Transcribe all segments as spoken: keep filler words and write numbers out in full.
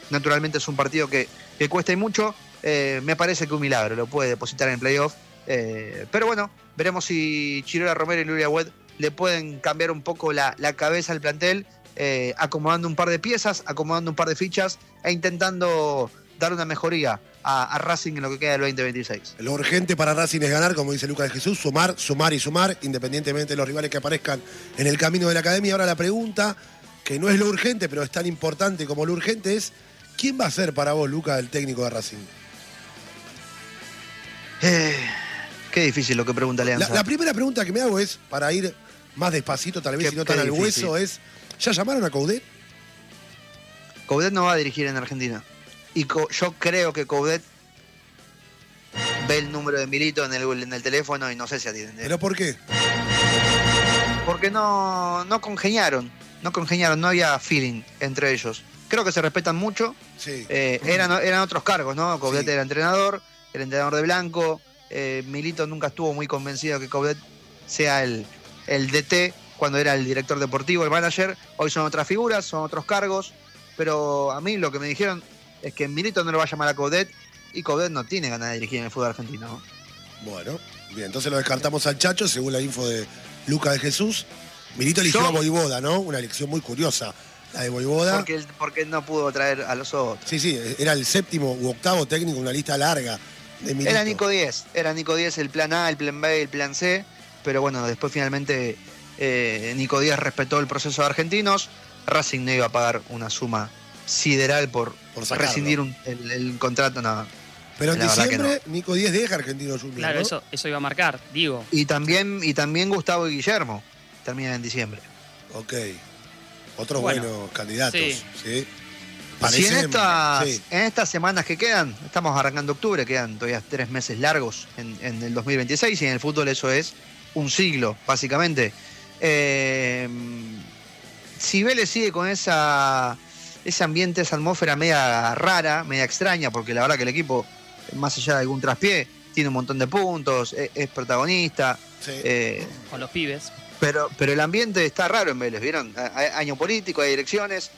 naturalmente es un partido que, que cuesta y mucho. Eh, me parece que un milagro lo puede depositar en el playoff. Eh, pero bueno, veremos si Chirola Romero y Lulia Wed le pueden cambiar un poco la, la cabeza al plantel, eh, acomodando un par de piezas, acomodando un par de fichas e intentando dar una mejoría a, a Racing en lo que queda del veinte veintiséis. Lo urgente para Racing es ganar, como dice Lucas de Jesús, sumar, sumar y sumar, independientemente de los rivales que aparezcan en el camino de la academia. Ahora la pregunta, que no es lo urgente, pero es tan importante como lo urgente, es ¿quién va a ser para vos, Lucas, el técnico de Racing? Eh, qué difícil lo que pregunta Alianza. La, la primera pregunta que me hago es, para ir más despacito, tal vez, qué, y no tan al difícil. hueso, es, ¿ya llamaron a Coudet? Coudet no va a dirigir en Argentina. Y co- yo creo que Coudet ve el número de Milito en el, en el teléfono y no sé si atiende. ¿Pero por qué? Porque no, no congeniaron, no congeniaron, no había feeling entre ellos. Creo que se respetan mucho. Sí. Eh, eran, eran otros cargos, ¿no? Coudet Sí. era entrenador, el entrenador de Blanco. Eh, Milito nunca estuvo muy convencido que Coudet sea el, el D T cuando era el director deportivo, el manager. Hoy son otras figuras, son otros cargos. Pero a mí lo que me dijeron es que Milito no lo va a llamar a Coudet y Coudet no tiene ganas de dirigir en el fútbol argentino. Bueno, bien, entonces lo descartamos al Chacho, según la info de Lucas de Jesús. Milito eligió Yo- a Voivoda, ¿no? Una elección muy curiosa, la de Voivoda. Porque, él- porque él no pudo traer a los otros. Sí, sí, era el séptimo u octavo técnico, una lista larga de Milito. Era Nico Díez, era Nico Díez el plan A, el plan B, el plan C, pero bueno, después finalmente eh, Nico Díez respetó el proceso de argentinos. Racing no iba a pagar una suma sideral por, Por sacarlo. rescindir un- el, el contrato, nada. Pero en La verdad que diciembre, Nico Díez deja Argentino Juniors, Claro, ¿no? eso, eso iba a marcar, digo. Y también, y también Gustavo y Guillermo terminan en diciembre. Ok. Otros Bueno, buenos candidatos, sí. ¿sí? Si en estas, sí. en estas semanas que quedan, estamos arrancando octubre, quedan todavía tres meses largos en, en el dos mil veintiséis y en el fútbol eso es un siglo, básicamente. Eh, si Vélez sigue con esa, ese ambiente, esa atmósfera media rara, media extraña, porque la verdad que el equipo, más allá de algún traspié, tiene un montón de puntos, es, es protagonista. Sí. Eh, Con los pibes. pero, pero el ambiente está raro en Vélez, ¿vieron? Hay año político, hay elecciones.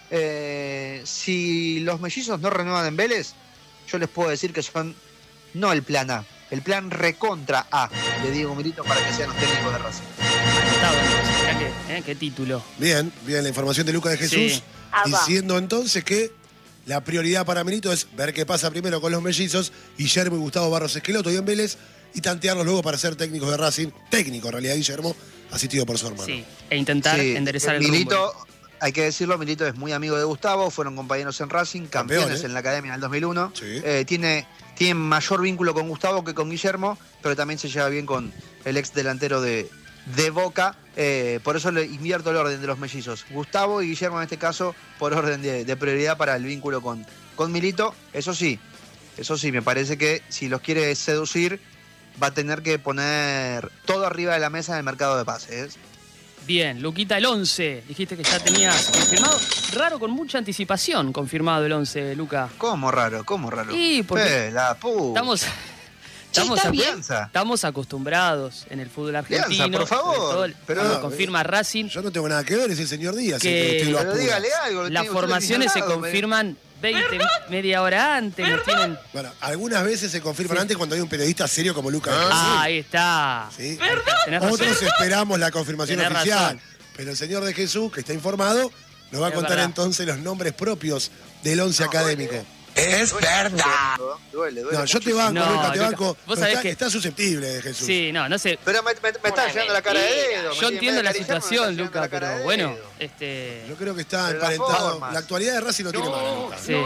Eh, si los mellizos no renuevan en Vélez, yo les puedo decir que son no el plan A, el plan recontra A de Diego Milito para que sean los técnicos de Racing. Anotado, entonces. Mirá qué, eh, qué título. Bien, bien, la información de Lucas de Jesús, Sí. diciendo entonces que la prioridad para Milito es ver qué pasa primero con los mellizos, Guillermo y Gustavo Barros Esqueloto y en Vélez, y tantearlos luego para ser técnicos de Racing, técnico en realidad Guillermo, asistido por su hermano. Sí. E intentar Sí, enderezar el Milito, rumbo. hay que decirlo, Milito es muy amigo de Gustavo, fueron compañeros en Racing, campeones Campeón, ¿eh? en la academia en el dos mil uno. Sí. Eh, tiene, tiene mayor vínculo con Gustavo que con Guillermo, pero también se lleva bien con el ex delantero de, de Boca. Eh, por eso le invierto el orden de los mellizos. Gustavo y Guillermo en este caso por orden de, de prioridad para el vínculo con, con Milito. Eso sí, eso sí, me parece que si los quiere seducir va a tener que poner todo arriba de la mesa en el mercado de pases. Bien, Luquita, el once. Dijiste que ya tenías confirmado. Raro, con mucha anticipación confirmado el once, Luca. ¿Cómo raro? ¿Cómo raro? Y porque Eh, la puta. estamos, estamos, está a- bien. estamos acostumbrados en el fútbol argentino. Lianza, por favor. sobre todo el- Pero- cuando confirma Racing. Yo no tengo nada que ver, es el señor Díaz. Que- el que usted lo Pero apura. dígale algo. lo Las tiene usted formaciones se señalado, me- confirman veinte, media hora antes. Nos tienen... Bueno, algunas veces se confirman Sí. antes cuando hay un periodista serio como Lucas de Ah, Jesús. ahí está. Sí. Tenés razón. Otros esperamos la confirmación Tenés oficial. razón. Pero el señor de Jesús, que está informado, nos va a Es contar verdad. entonces los nombres propios del once No, académico. duele. Es Duele verdad. mucho, Duele, duele No, yo te muchísimo. banco, No, Lucas, te Luca, banco. vos pero sabés está, que- está susceptible de Jesús. Sí, no, no sé. Pero me, me, me está haciendo la cara de dedo. me Yo tiene- entiendo me la acariciando, me está situación, haciendo Luca, la cara pero de bueno, dedo. este. Yo creo que está Pero las emparentado. formas. La actualidad de Racing no, tiene mala, Lucas. Sí.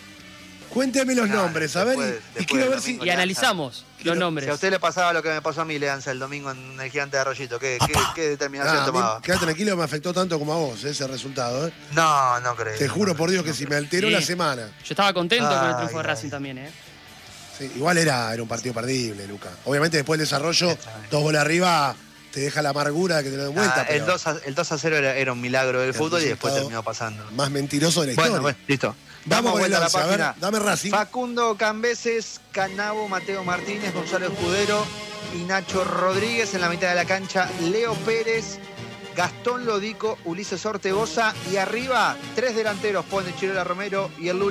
Cuénteme los Ah, nombres, a ver, después- y- y, después quiero del ver si... domingo. Y analizamos Quiero- los nombres. Si a usted le pasaba lo que me pasó a mí, Leanza, el domingo en el Gigante de Arroyito, ¿qué, qué, qué determinación Ah, a mí, tomaba? quédate tranquilo, me afectó tanto como a vos ese resultado. ¿eh? No, no creo. Te juro no por creo, Dios que no si creo. me alteró Sí. la semana. Yo estaba contento con el Ay, triunfo de ay. Racing también, ¿eh? Sí, igual era, era un partido perdible, Lucas. Obviamente después del desarrollo, Está bien. dos goles arriba, te deja la amargura de que te lo den vuelta. Ah, pero el, dos a, el dos a cero era, era un milagro del El fútbol y después resultado- terminó pasando. Más mentiroso de la Bueno, historia. bueno, listo. Vamos Damos con el vuelta a la once, a ver, página. dame Racing. Facundo Cambeses, Canabo, Mateo Martínez, Gonzalo Escudero y Nacho Rodríguez en la mitad de la cancha. Leo Pérez, Gastón Lodico, Ulises Ortegoza y arriba tres delanteros, pone Chirola Romero y el